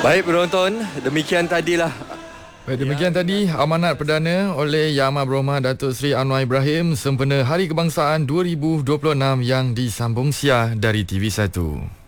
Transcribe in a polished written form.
Baik penonton, demikian tadilah. Baik, demikian tadi amanat perdana oleh Yang Amat Berhormat Datuk Seri Anwar Ibrahim sempena Hari Kebangsaan 2026 yang disambung siar dari TV1.